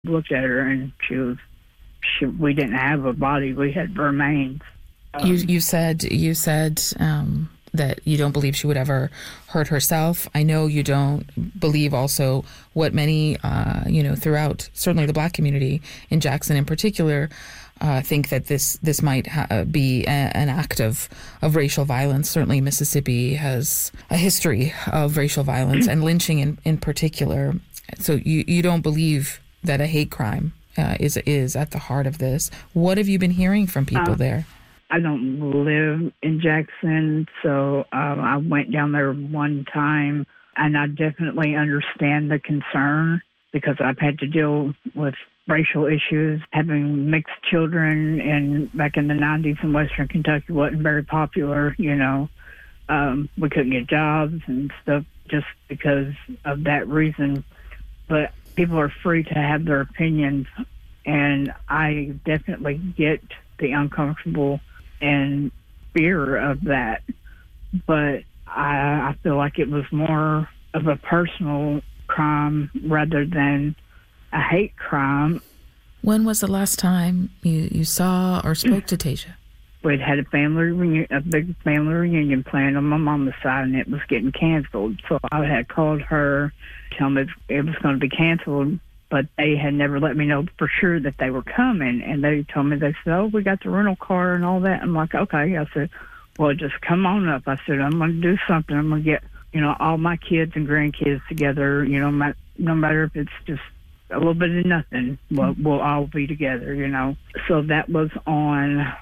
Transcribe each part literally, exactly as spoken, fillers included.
looked at her and she was, she, we didn't have a body. We had remains. Um, you you said you said um, that you don't believe she would ever hurt herself. I know you don't believe also what many, uh, you know, throughout certainly the Black community in Jackson in particular, uh, think that this this might ha- be a, an act of, of racial violence. Certainly Mississippi has a history of racial violence and lynching in, in particular. So you, you don't believe that a hate crime uh, is is at the heart of this. What have you been hearing from people uh, there? I don't live in Jackson, so um, I went down there one time, and I definitely understand the concern because I've had to deal with racial issues. Having mixed children and back in the nineties in Western Kentucky wasn't very popular, you know. Um, we couldn't get jobs and stuff just because of that reason. But people are free to have their opinions, and I definitely get the uncomfortable and fear of that. But I, I feel like it was more of a personal crime rather than a hate crime. When was the last time you, you saw or spoke to Tasia? We'd had a family reunion, a big family reunion planned on my mom's side, and it was getting canceled. So I had called her, telling me it was going to be canceled, but they had never let me know for sure that they were coming. And they told me, they said, oh, we got the rental car and all that. I'm like, okay. I said, well, just come on up. I said, I'm going to do something. I'm going to get, you know, all my kids and grandkids together, you know, my, no matter if it's just a little bit of nothing, we'll, we'll all be together, you know. So that was on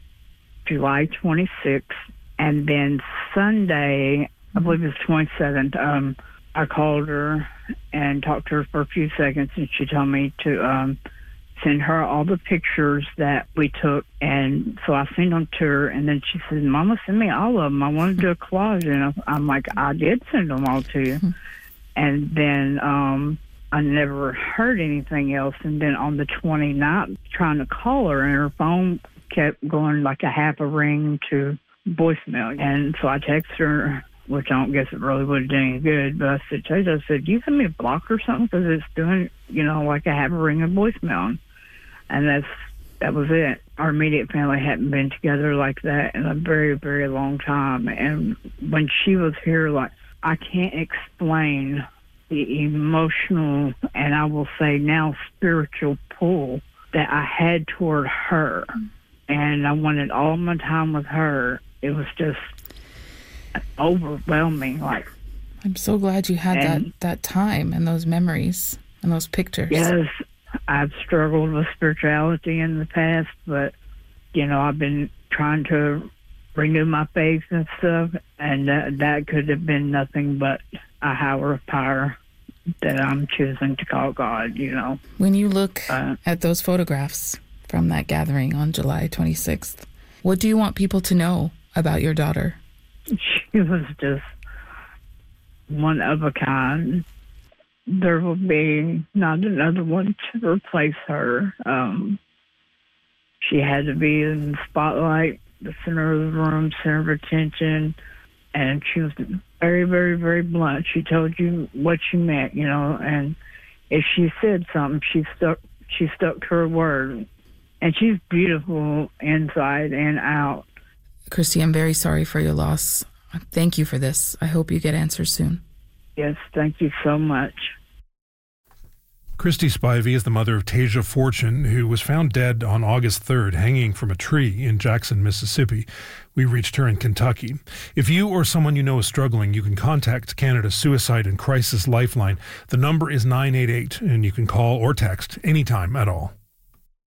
July twenty-sixth. And then Sunday, I believe it was twenty-seventh, um, I called her and talked to her for a few seconds, and she told me to um, send her all the pictures that we took. And so I sent them to her, and then she said, Mama, send me all of them. I want to do a collage. And I'm like, I did send them all to you. And then um, I never heard anything else. And then on the twenty-ninth, trying to call her, and her phone kept going like a half a ring to voicemail. And so I texted her, which I don't guess it really would have done any good, but I said, Tasia, I said, do you send me a block or something? Because it's doing, you know, like I have a ring of voicemail. And that's, that was it. Our immediate family hadn't been together like that in a very, very long time. And when she was here, like, I can't explain the emotional, and I will say now spiritual pull that I had toward her. And I wanted all my time with her. It was just overwhelming. Like, I'm so glad you had that, that time and those memories and those pictures. Yes, I've struggled with spirituality in the past, but, you know, I've been trying to renew my faith and stuff, and that, that could have been nothing but a higher power that I'm choosing to call God, you know. When you look uh, at those photographs from that gathering on July twenty-sixth, what do you want people to know about your daughter? She was just one of a kind. There will be not another one to replace her. Um, she had to be in the spotlight, the center of the room, center of attention, and she was very, very, very blunt. She told you what she meant, you know, and if she said something, she stuck, she stuck to her word. And she's beautiful inside and out. Christy, I'm very sorry for your loss. Thank you for this. I hope you get answers soon. Yes, thank you so much. Christy Spivey is the mother of Tasia Fortune, who was found dead on August third, hanging from a tree in Jackson, Mississippi. We reached her in Kentucky. If you or someone you know is struggling, you can contact Canada's Suicide and Crisis Lifeline. The number is nine eight eight, and you can call or text anytime at all.